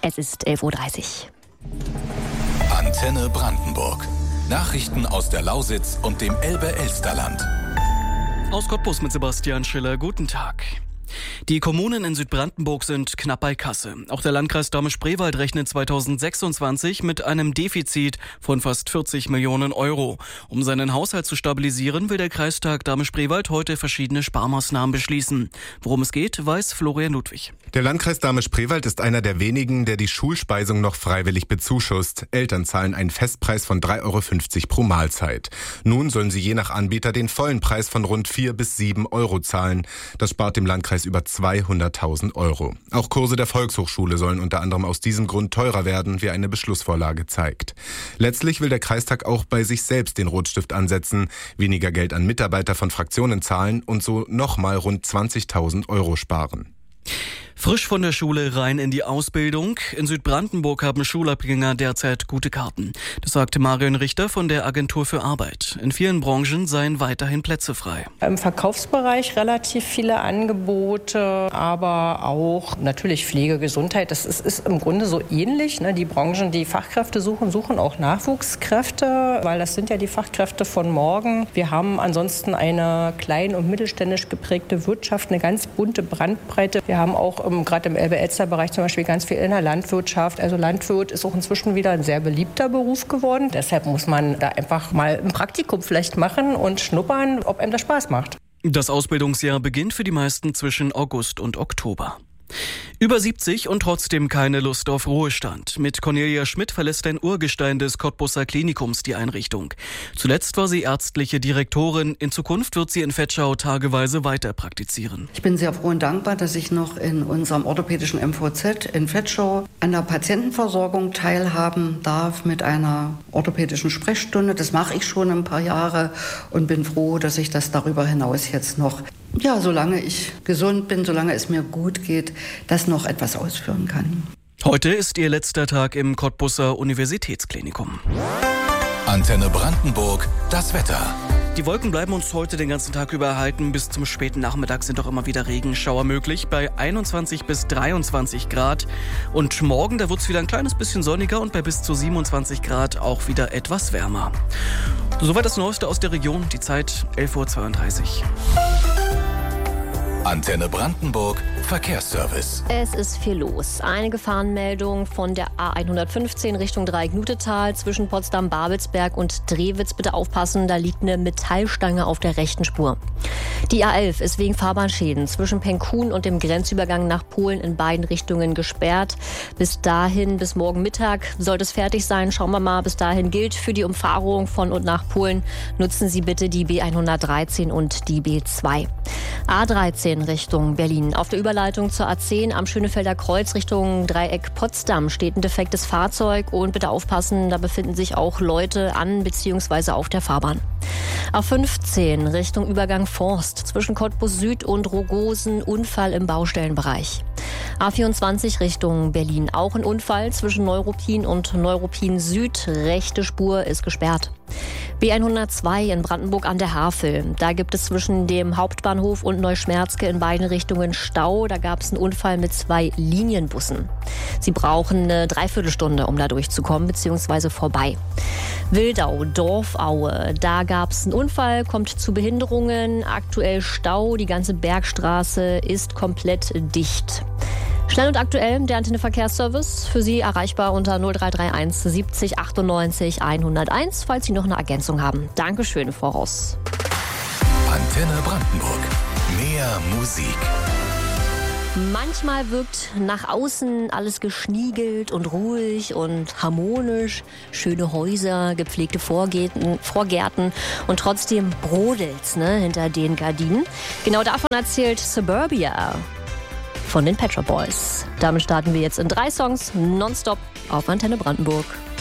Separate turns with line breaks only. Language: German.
Es ist 11.30 Uhr.
Antenne Brandenburg. Nachrichten aus der Lausitz und dem Elbe-Elsterland.
Aus Cottbus mit Sebastian Schiller. Guten Tag. Die Kommunen in Südbrandenburg sind knapp bei Kasse. Auch der Landkreis Dahme-Spreewald rechnet 2026 mit einem Defizit von fast 40 Millionen Euro. Um seinen Haushalt zu stabilisieren, will der Kreistag Dahme-Spreewald heute verschiedene Sparmaßnahmen beschließen. Worum es geht, weiß Florian Ludwig.
Der Landkreis Dahme-Spreewald ist einer der wenigen, der die Schulspeisung noch freiwillig bezuschusst. Eltern zahlen einen Festpreis von 3,50 Euro pro Mahlzeit. Nun sollen sie je nach Anbieter den vollen Preis von rund 4 bis 7 Euro zahlen. Das spart dem Landkreis über 200.000 Euro. Auch Kurse der Volkshochschule sollen unter anderem aus diesem Grund teurer werden, wie eine Beschlussvorlage zeigt. Letztlich will der Kreistag auch bei sich selbst den Rotstift ansetzen, weniger Geld an Mitarbeiter von Fraktionen zahlen und so nochmal rund 20.000 Euro sparen.
Frisch von der Schule rein in die Ausbildung. In Südbrandenburg haben Schulabgänger derzeit gute Karten. Das sagte Marion Richter von der Agentur für Arbeit. In vielen Branchen seien weiterhin Plätze frei.
Im Verkaufsbereich relativ viele Angebote, aber auch natürlich Pflege, Gesundheit. Das ist im Grunde so ähnlich. Die Branchen, die Fachkräfte suchen auch Nachwuchskräfte, weil das sind ja die Fachkräfte von morgen. Wir haben ansonsten eine klein- und mittelständisch geprägte Wirtschaft, eine ganz bunte Bandbreite. Wir haben auch gerade im Elbe-Elster-Bereich zum Beispiel ganz viel in der Landwirtschaft. Also Landwirt ist auch inzwischen wieder ein sehr beliebter Beruf geworden. Deshalb muss man da einfach mal ein Praktikum vielleicht machen und schnuppern, ob einem das Spaß macht.
Das Ausbildungsjahr beginnt für die meisten zwischen August und Oktober. Über 70 und trotzdem keine Lust auf Ruhestand. Mit Cornelia Schmidt verlässt ein Urgestein des Cottbuser Klinikums die Einrichtung. Zuletzt war sie ärztliche Direktorin. In Zukunft wird sie in Vetschau tageweise weiter praktizieren.
Ich bin sehr froh und dankbar, dass ich noch in unserem orthopädischen MVZ in Vetschau an der Patientenversorgung teilhaben darf mit einer orthopädischen Sprechstunde. Das mache ich schon ein paar Jahre und bin froh, dass ich das darüber hinaus jetzt noch, solange ich gesund bin, solange es mir gut geht, das noch etwas ausführen kann.
Heute ist ihr letzter Tag im Cottbuser Universitätsklinikum.
Antenne Brandenburg, das Wetter.
Die Wolken bleiben uns heute den ganzen Tag über erhalten. Bis zum späten Nachmittag sind auch immer wieder Regenschauer möglich bei 21 bis 23 Grad. Und morgen, da wird es wieder ein kleines bisschen sonniger und bei bis zu 27 Grad auch wieder etwas wärmer. Soweit das Neueste aus der Region. Die Zeit 11.32 Uhr.
Antenne Brandenburg, Verkehrsservice.
Es ist viel los. Eine Gefahrenmeldung von der A115 Richtung Dreieck-Nutetal zwischen Potsdam-Babelsberg und Drewitz. Bitte aufpassen, da liegt eine Metallstange auf der rechten Spur. Die A11 ist wegen Fahrbahnschäden zwischen Penkun und dem Grenzübergang nach Polen in beiden Richtungen gesperrt. Bis dahin, bis morgen Mittag sollte es fertig sein. Schauen wir mal, bis dahin gilt für die Umfahrung von und nach Polen, nutzen Sie bitte die B113 und die B2. A13 Richtung Berlin. Auf der Überleitung zur A10 am Schönefelder Kreuz Richtung Dreieck Potsdam steht ein defektes Fahrzeug und bitte aufpassen, da befinden sich auch Leute an bzw. auf der Fahrbahn. A15 Richtung Übergang Forst zwischen Cottbus Süd und Rogosen, Unfall im Baustellenbereich. A24 Richtung Berlin, auch ein Unfall zwischen Neuruppin und Neuruppin Süd, rechte Spur ist gesperrt. B102 in Brandenburg an der Havel. Da gibt es zwischen dem Hauptbahnhof und Neuschmerzke in beiden Richtungen Stau. Da gab es einen Unfall mit 2 Linienbussen. Sie brauchen eine Dreiviertelstunde, um da durchzukommen bzw. vorbei. Wildau, Dorfaue, da gab es einen Unfall, kommt zu Behinderungen. Aktuell Stau, die ganze Bergstraße ist komplett dicht. Schnell und aktuell der Antenne Verkehrsservice. Für Sie erreichbar unter 0331 70 98 101, falls Sie noch eine Ergänzung haben. Dankeschön im Voraus.
Antenne Brandenburg. Mehr Musik.
Manchmal wirkt nach außen alles geschniegelt und ruhig und harmonisch. Schöne Häuser, gepflegte Vorgärten und trotzdem brodelt's hinter den Gardinen. Genau davon erzählt Suburbia von den Pet Shop Boys. Damit starten wir jetzt in 3 Songs nonstop auf Antenne Brandenburg.